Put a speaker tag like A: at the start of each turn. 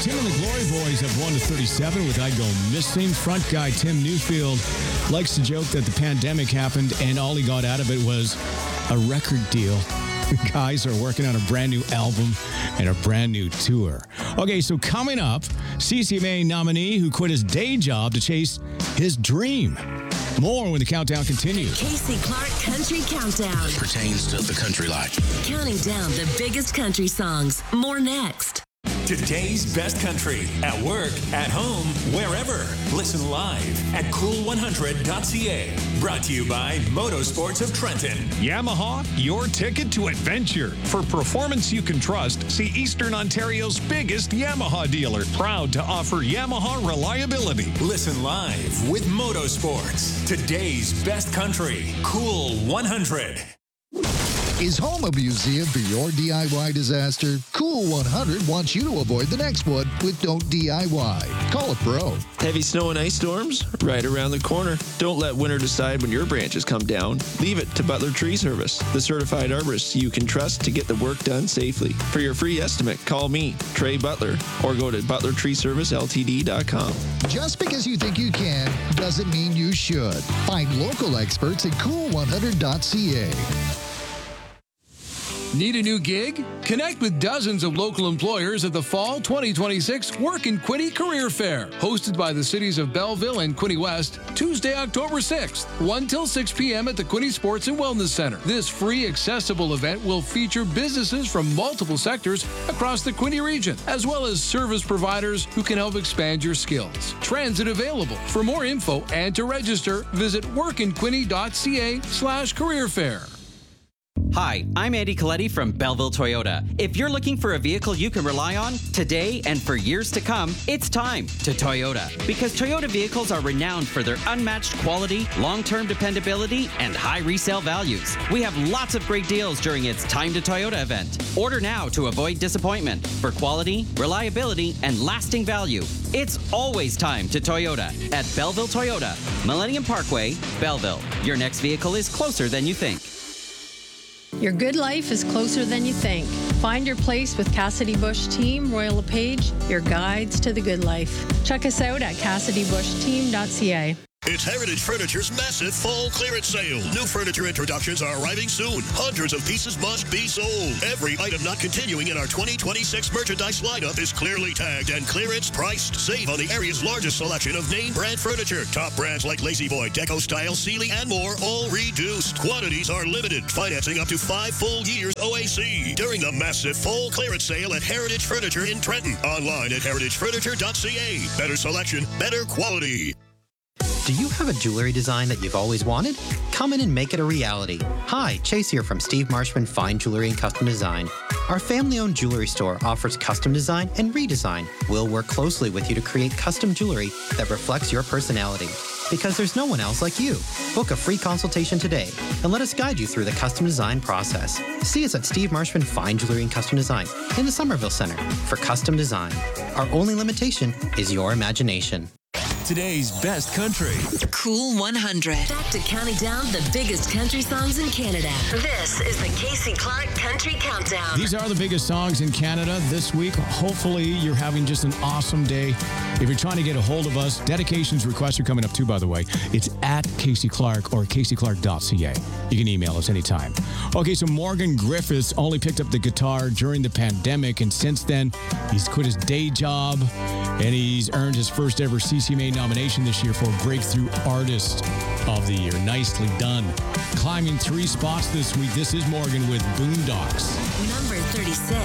A: Tim and the Glory Boys have 1-37 with I Go Missing. Front guy Tim Newfield likes to joke that the pandemic happened and all he got out of it was a record deal. The guys are working on a brand new album and a brand new tour. Okay, so coming up, CCMA nominee who quit his day job to chase his dream. More when the countdown continues.
B: Casey Clark Country Countdown.
C: Pertains to the country life.
B: Counting down the biggest country songs. More next.
D: Today's best country. At work, at home, wherever. Listen live at cool100.ca. Brought to you by Motorsports of Trenton.
E: Yamaha, your ticket to adventure. For performance you can trust, see Eastern Ontario's biggest Yamaha dealer. Proud to offer Yamaha reliability.
D: Listen live with Motorsports. Today's best country. Cool 100.
F: Is home a museum for your DIY disaster? Cool 100 wants you to avoid the next one with Don't DIY. Call a pro.
G: Heavy snow and ice storms? Right around the corner. Don't let winter decide when your branches come down. Leave it to Butler Tree Service, the certified arborist you can trust to get the work done safely. For your free estimate, call me, Trey Butler, or go to butlertreeserviceltd.com.
F: Just because you think you can doesn't mean you should. Find local experts at cool100.ca.
H: Need a new gig? Connect with dozens of local employers at the Fall 2026 Work in Quinte Career Fair, hosted by the cities of Belleville and Quinte West, Tuesday, October 6th, 1 till 6 p.m. at the Quinte Sports and Wellness Center. This free, accessible event will feature businesses from multiple sectors across the Quinte region, as well as service providers who can help expand your skills. Transit available. For more info and to register, visit workinquinte.ca/career fair.
I: Hi, I'm Andy Coletti from Belleville Toyota. If you're looking for a vehicle you can rely on today and for years to come, it's time to Toyota. Because Toyota vehicles are renowned for their unmatched quality, long-term dependability, and high resale values. We have lots of great deals during its Time to Toyota event. Order now to avoid disappointment. For quality, reliability, and lasting value, it's always time to Toyota at Belleville Toyota, Millennium Parkway, Belleville. Your next vehicle is closer than you think.
J: Your good life is closer than you think. Find your place with Cassidy Bush Team, Royal LePage, your guides to the good life. Check us out at CassidyBushTeam.ca.
K: It's Heritage Furniture's massive fall clearance sale. New furniture introductions are arriving soon. Hundreds of pieces must be sold. Every item not continuing in our 2026 merchandise lineup is clearly tagged and clearance priced. Save on the area's largest selection of name brand furniture. Top brands like Lazy Boy, Deco Style, Sealy, and more, all reduced. Quantities are limited. Financing up to 5 full years OAC. During the massive fall clearance sale at Heritage Furniture in Trenton. Online at heritagefurniture.ca. Better selection, better quality.
L: Do you have a jewelry design that you've always wanted? Come in and make it a reality. Hi, Chase here from Steve Marshman Fine Jewelry and Custom Design. Our family-owned jewelry store offers custom design and redesign. We'll work closely with you to create custom jewelry that reflects your personality. Because there's no one else like you. Book a free consultation today and let us guide you through the custom design process. See us at Steve Marshman Fine Jewelry and Custom Design in the Somerville Center for custom design. Our only limitation is your imagination.
D: Today's best country.
B: Cool 100. Back to counting down the biggest country songs in Canada. This is the Casey Clark Country Countdown.
A: These are the biggest songs in Canada this week. Hopefully, you're having just an awesome day. If you're trying to get a hold of us, dedications requests are coming up too, by the way. It's at Casey Clark or CaseyClark.ca. You can email us anytime. Okay, so Morgan Griffiths only picked up the guitar during the pandemic, and since then, he's quit his day job, and he's earned his first ever CCMA nomination this year for Breakthrough Artist of the Year. Nicely done. Climbing 3 spots this week, this is Morgan with Boondocks.
B: Number 36.